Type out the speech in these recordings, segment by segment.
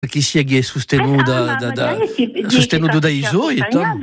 che si è sostenuto da Isoi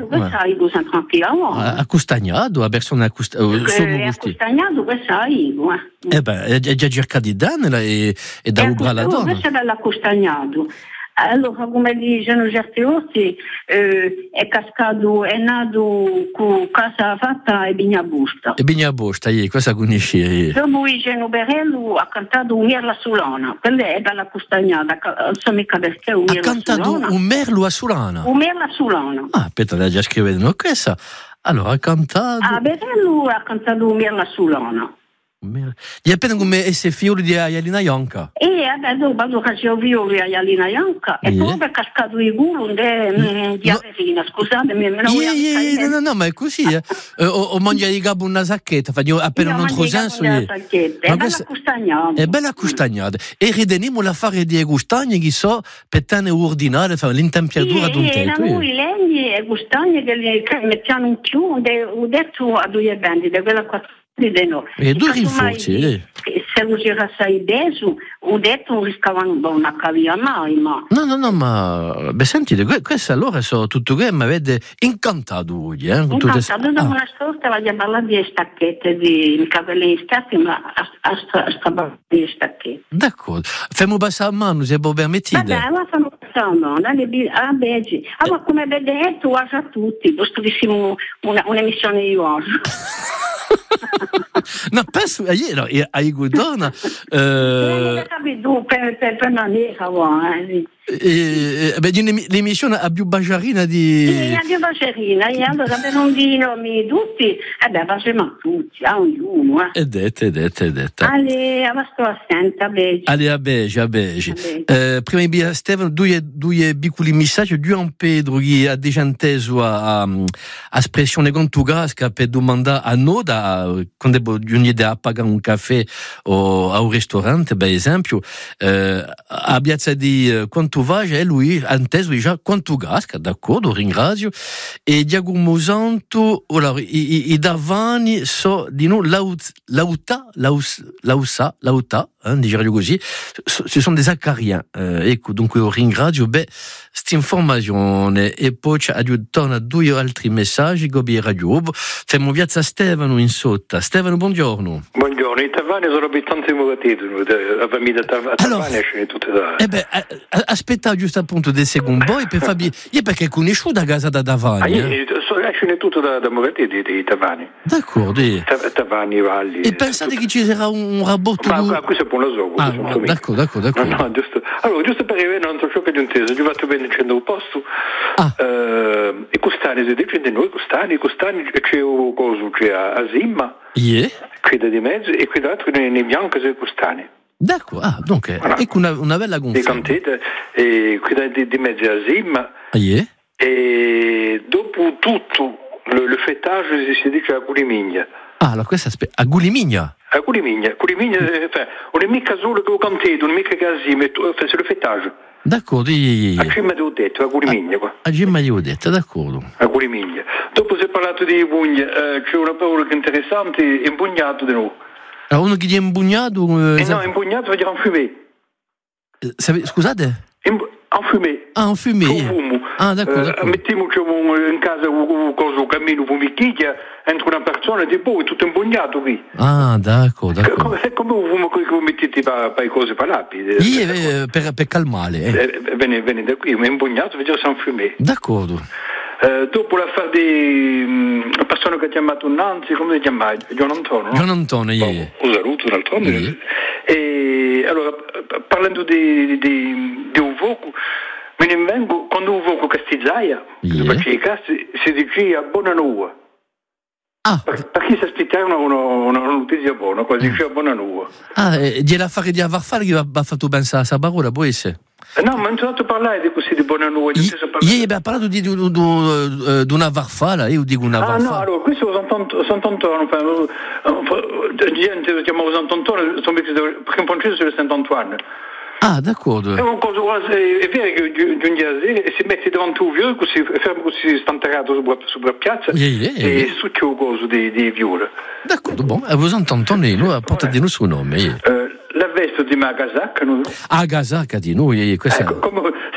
a Custagnato a persona a Custagnato questa Igo è già cercato di danela e da ubra la donna questa dalla Custagnato. Allora, come dicono certi orti, è cascato, è nato con casa fatta e Bigna Busta. E Bigna Busta, cosa conosci? Dopo Igeno Berello ha cantato un merlo a Sulana, quella è dalla Custagnata, non so mica perché un merlo a Sulana. Ha cantato un merlo a Sulana? Un merlo a Sulana. Ah, aspetta, lei già scrivendo questa. Allora, ha cantato... Ah, Berello ha cantato un merlo a Sulana. Gli appena come esse fiori di Ayalina Ionca. Dopo che c'è fiori a Ayalina Ionca e poi è cascato il culo di Averina, scusatemi. No, ma è così. O mangia di gabbo una sacchetta, faccio appena un altro senso. È bella Custagnata. È bella Custagnata. E rideniamo l'affare di Gustagne che so per tane ordinare, l'intempiatura d'un tetto. Noi legni e Gustagne che mettiamo in più, ho detto a due bendi, da quella quattro. E due rinforzi, se lo girasse adesso, ho detto non riscavano una cavia mai, ma... No, ma... Beh, sentite, questo allora so tutto che mi avete incantato oggi, Incantato da una sorta, voglio parlare di stacchette, di capelli in stacchi, ma a stabbare di stacchette. D'accordo. Fammi passare a mano, se può permettere. Vabbè, ma fammi passare a mano, a Beggi. Ma come vedete, guarda a tutti, costruissimo un'emissione di oggi. No, penso ieri a Igudona per l'emissione a più baciarina di a più baciarina e allora per non dirmi tutti facciamo tutti a ognuno ed è alle a senta a Bege prima di Stefano due piccoli messaggi di un Pedro che ha decenteso a espressione contugasca per domandare a noi quando un'idea a pagare un caffè o a un ristorante per esempio a piazza di quanto vai e lui ha inteso già quanto gasca, d'accordo, ringrazio e Giacomo Santo allora i davani so di noi lauta diciamo così ci sono des acariens ecco dunque io ringrazio questa informazione e poi ci aggiungono due altri messaggi Gobi Radio facciamo piazza Stefano in sotto. Stefano, buongiorno. Buongiorno, i Tavani sono abitanti muratiti, la famiglia Tavani esce tutte da... aspettavo giusto appunto del secondo poi per farvi... Io perché conosciuta a casa da Tavani. Esce tutto da muratiti i Tavani. D'accordo. Tavani, Valli... E pensate che ci sarà un rapporto... Ma questo è buon lavoro. D'accordo. No, giusto. Allora, giusto per arrivare non so ciò che ho inteso, ho fatto bene dicendo un posto, i costani si dice di noi, costani, c'è un coso, c'è a Zimma, qui da di mezzo, e qui d'altro nei bianchi sono i costani. D'accordo, dunque, ecco una bella conferma. E qui di mezzo a Zimma, e dopo tutto, le fêtage si dice a Gulimigna. Allora questa a Gulimigna? A Gulimigna, non è mica solo che ho cantato, non è mica che a Zimma, c'est le fêtage. D'accordo, a Cimma di Udetto, a Gulimigna qua. A Cimma di Udetto, d'accordo. A Gulimigna. Dopo si è parlato di Pugna, c'è una parola che è interessante, impugnato di nuovo. Uno che è impugnato? No, impugnato vuol dire enfumé. Scusate? Enfumé. Ah, enfumé. D'accordo. Mettiamoci in casa un cammino con Vicchia, entra una persona e dice, è tutto impugnato qui. D'accordo. Come mettete per le cose palabili? Per calmare. Viene da qui, ma impugnato vuol dire enfumé. D'accordo. Dopo l'affare di persona che ha chiamato Nanzi, come si chiama? Gian Antonio. Gian Antonio, un saluto, un altro. E allora, parlando di un voco, me ne vengo quando un voco castizzaia, si diceva buona nuova. Perché si aspettava una notizia buona, quasi diceva buona nuova. L'affare di Avarfale che ha fatto pensare a questa parola, può essere? No, ma non ti ho fatto parlare di così di buona nuova. Ha parlato di una varfala, io dico una varfala. No, allora, questo Sant'Antonio, gente chiamava Sant'Antonio, perché in francese c'est le Saint-Antoine. D'accordo. È una cosa è vero che di un giorno si mette davanti un violo, così fermo così stanterrato sopra piazza e succhia un coso di viola. D'accordo, a voi Sant'Antonio, a porta di suo nome. La veste detto di Nagasaki, no? Nagasaki di noi, questa... Ecco, come